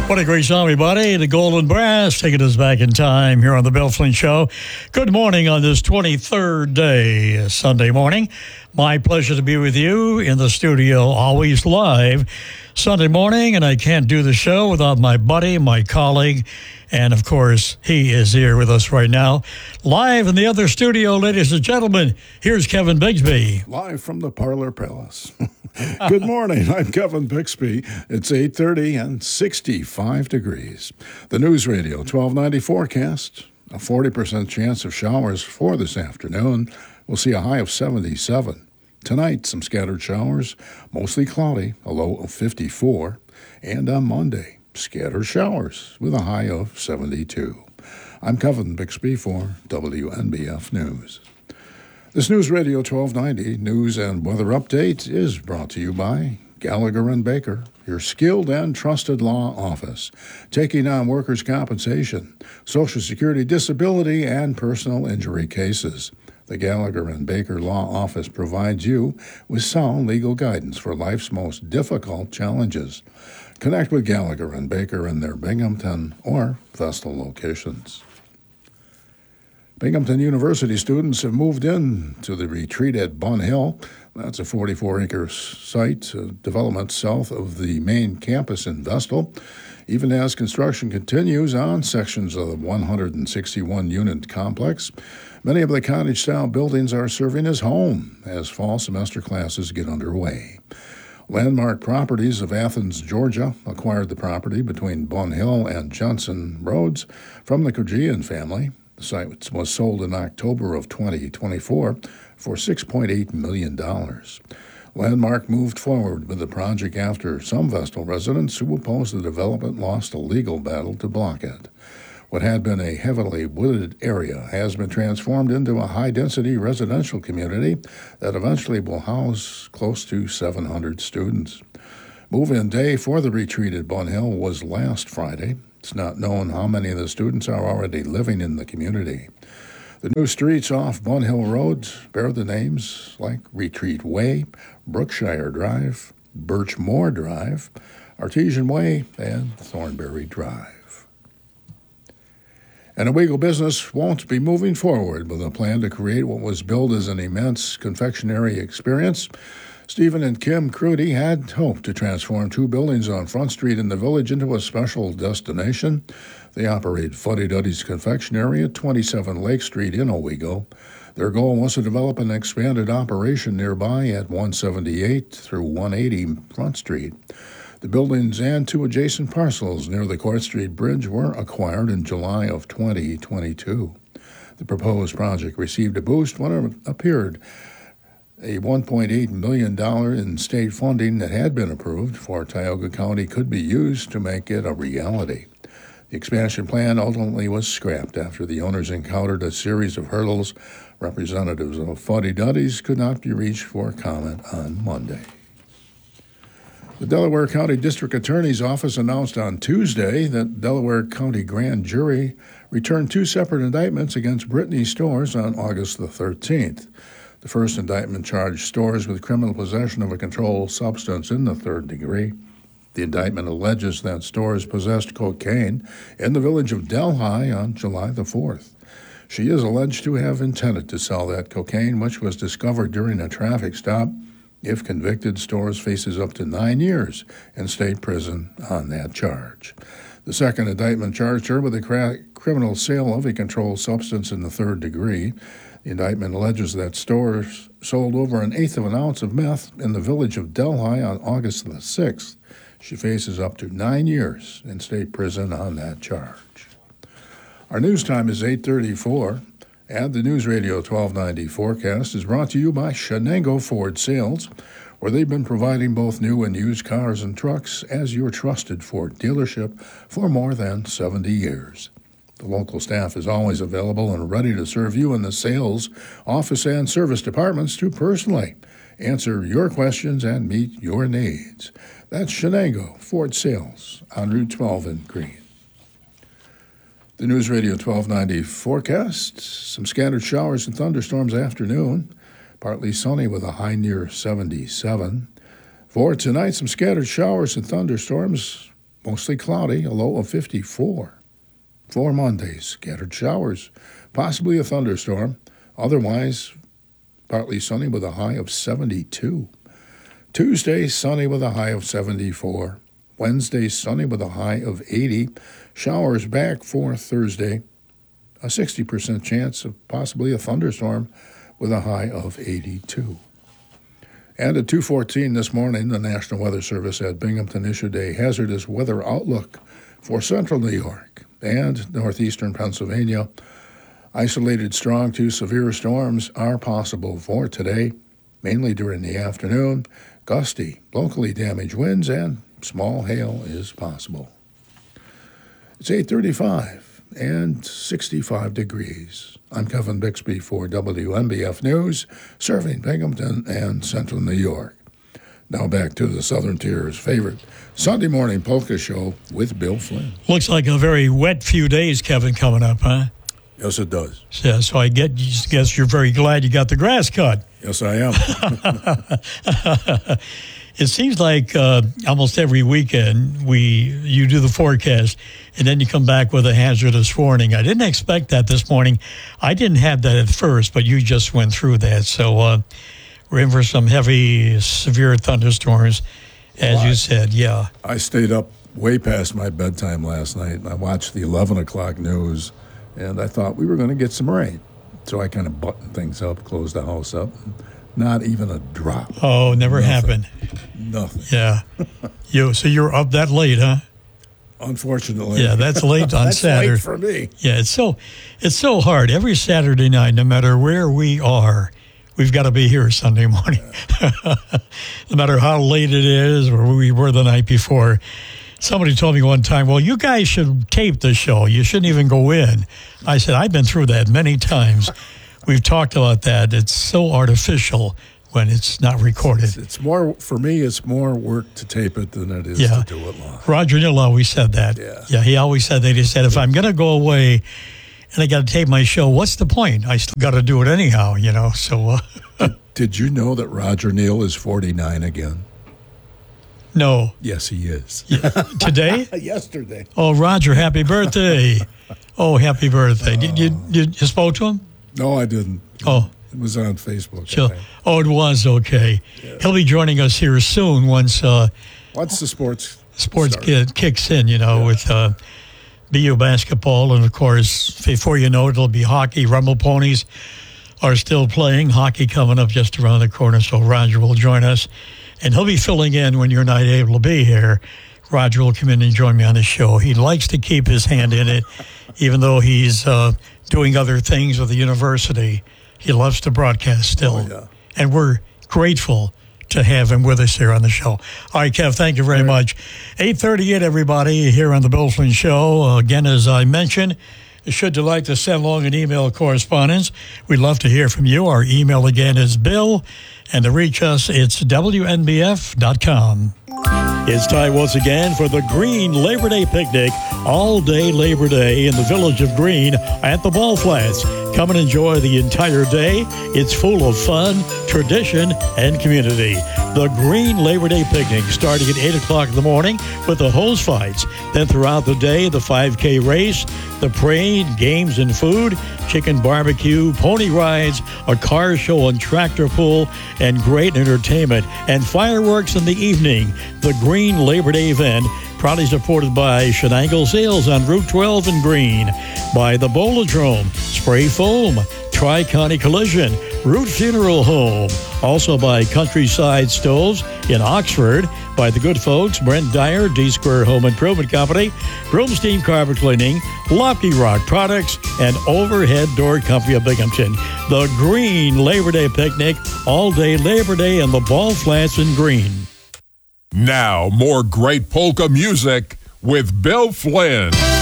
What a great song, everybody. The Golden Brass taking us back in time here on the Bill Flynn Show. Good morning on this 23rd day, Sunday morning. My pleasure to be with you in the studio, always live Sunday morning, and I can't do the show without my buddy, my colleague, and of course, he is here with us right now. Live in the other studio, ladies and gentlemen, here's Kevin Bigsby. Live from the Parlor Palace. Good morning, I'm Kevin Bixby. It's 8:30 and 65 degrees. The News Radio 1290 forecast, a 40% chance of showers for this afternoon. We'll see a high of 77. Tonight, some scattered showers, mostly cloudy, a low of 54. And on Monday, scattered showers with a high of 72. I'm Kevin Bixby for WNBF News. This News Radio 1290 news and weather update is brought to you by Gallagher & Baker, your skilled and trusted law office, taking on workers' compensation, Social Security disability, and personal injury cases. The Gallagher & Baker Law Office provides you with sound legal guidance for life's most difficult challenges. Connect with Gallagher & Baker in their Binghamton or Vestal locations. Binghamton University students have moved in to the retreat at Bun Hill. That's a 44-acre site, development south of the main campus in Vestal. Even as construction continues on sections of the 161-unit complex, many of the cottage-style buildings are serving as home as fall semester classes get underway. Landmark Properties of Athens, Georgia, acquired the property between Bun Hill and Johnson Roads from the Kogian family. The site was sold in October of 2024 for $6.8 million. Landmark moved forward with the project after some Vestal residents who opposed the development lost a legal battle to block it. What had been a heavily wooded area has been transformed into a high-density residential community that eventually will house close to 700 students. Move-in day for the retreat at Bun Hill was last Friday. It's not known how many of the students are already living in the community. The new streets off Bun Hill Road bear the names like Retreat Way, Brookshire Drive, Birchmore Drive, Artesian Way, and Thornberry Drive. And Owego Business won't be moving forward with a plan to create what was billed as an immense confectionery experience. Stephen and Kim Crudy had hoped to transform two buildings on Front Street in the village into a special destination. They operate Fuddy Duddy's Confectionery at 27 Lake Street in Owego. Their goal was to develop an expanded operation nearby at 178 through 180 Front Street. The buildings and two adjacent parcels near the Court Street Bridge were acquired in July of 2022. The proposed project received a boost when it appeared a $1.8 million in state funding that had been approved for Tioga County could be used to make it a reality. The expansion plan ultimately was scrapped after the owners encountered a series of hurdles. Representatives of Fuddy Duddy's could not be reached for comment on Monday. The Delaware County District Attorney's Office announced on Tuesday that Delaware County Grand Jury returned two separate indictments against Brittany Storrs on August the 13th. The first indictment charged Storrs with criminal possession of a controlled substance in the third degree. The indictment alleges that Storrs possessed cocaine in the village of Delhi on July the 4th. She is alleged to have intended to sell that cocaine, which was discovered during a traffic stop. If convicted, Storrs faces up to 9 years in state prison on that charge. The second indictment charged her with the criminal sale of a controlled substance in the third degree. The indictment alleges that Storrs sold over 1/8 of an ounce of meth in the village of Delhi on August the 6th. She faces up to 9 years in state prison on that charge. Our news time is 8:34, and the News Radio 1290 forecast is brought to you by Shenango Ford Sales, where they've been providing both new and used cars and trucks as your trusted Ford dealership for more than 70 years. The local staff is always available and ready to serve you in the sales, office, and service departments to personally answer your questions and meet your needs. That's Shenango Ford Sales on Route 12 in Green. The News Radio 1290 forecast, some scattered showers and thunderstorms afternoon, partly sunny with a high near 77. For tonight, some scattered showers and thunderstorms, mostly cloudy, a low of 54. For Monday, scattered showers, possibly a thunderstorm. Otherwise, partly sunny with a high of 72. Tuesday, sunny with a high of 74. Wednesday, sunny with a high of 80. Showers back for Thursday. A 60% chance of possibly a thunderstorm with a high of 82. And at 2:14 this morning, the National Weather Service at Binghamton issued a hazardous weather outlook for central New York and northeastern Pennsylvania. Isolated strong to severe storms are possible for today, mainly during the afternoon. Gusty, locally damaged winds and small hail is possible. It's 8:35 and 65 degrees. I'm Kevin Bixby for WNBF News, serving Binghamton and Central New York. Now back to the Southern Tier's favorite Sunday morning polka show with Bill Flynn. Looks like a very wet few days, Kevin, coming up, huh? Yes, it does. Yeah, so I guess you're very glad you got the grass cut. Yes, I am. It seems like almost every weekend you do the forecast, and then you come back with a hazardous warning. I didn't expect that this morning. I didn't have that at first, but you just went through that. So we're in for some heavy, severe thunderstorms, as you said. Yeah. I stayed up way past my bedtime last night, and I watched the 11 o'clock news, and I thought we were going to get some rain. So I kind of buttoned things up, closed the house up. Not even a drop. Oh, never happened. Nothing. Yeah. So you're up that late, huh? Unfortunately. Yeah, that's late on that's Saturday. Late for me. Yeah, it's so hard. Every Saturday night, no matter where we are, we've got to be here Sunday morning. Yeah. No matter how late it is or where we were the night before. Somebody told me one time, well, you guys should tape the show. You shouldn't even go in. I said, I've been through that many times. We've talked about that. It's so artificial when it's not recorded. It's more, for me, it's more work to tape it than it is to do it live. Roger Neal always said that. Yeah, he always said that. He said, if I'm going to go away and I got to tape my show, what's the point? I still got to do it anyhow, So, Did you know that Roger Neal is 49 again? No. Yes, he is. Today? Yesterday. Oh, Roger, happy birthday. Oh, happy birthday. You spoke to him? No, I didn't. Oh. It was on Facebook. Sure. Oh, it was? Okay. Yeah. He'll be joining us here soon once the sports kicks in, with BU basketball. And, of course, before you know it, it'll be hockey. Rumble Ponies are still playing. Hockey coming up just around the corner, so Roger will join us. And he'll be filling in when you're not able to be here. Roger will come in and join me on the show. He likes to keep his hand in it, even though he's doing other things with the university. He loves to broadcast still. Oh, yeah. And we're grateful to have him with us here on the show. All right, Kev, thank you very much. 8:38, everybody, here on the Bill Flynn Show. Again, as I mentioned, should you like to send along an email correspondence, we'd love to hear from you. Our email again is Bill, and to reach us, it's WNBF.com. It's time once again for the Green Labor Day Picnic, all day Labor Day in the village of Green at the Ball Flats. Come and enjoy the entire day. It's full of fun, tradition, and community. The Green Labor Day Picnic starting at 8 o'clock in the morning with the hose fights. Then throughout the day, the 5K race, the parade, games and food, chicken barbecue, pony rides, a car show and tractor pull, and great entertainment and fireworks in the evening. The Green Labor Day event, proudly supported by Shenango Sales on Route 12 in Green, by the Bolodrome, Spray Foam, Tri-County Collision, Root Funeral Home, also by Countryside Stoves in Oxford, by the good folks Brent Dyer, D-Square Home Improvement Company, Broomstein Carpet Cleaning, Lofty Rock Products, and Overhead Door Company of Binghamton. The Green Labor Day Picnic, all day Labor Day in the Ball Flats in Green. Now, more great polka music with Bill Flynn.